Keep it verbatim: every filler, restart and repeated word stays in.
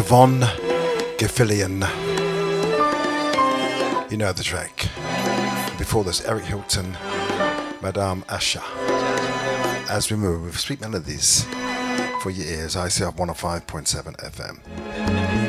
Yvonne Gafillion. You know the track. Before this, Eric Hilton, Madame Asha. As we move with sweet melodies for your ears, I C R one oh five point seven F M.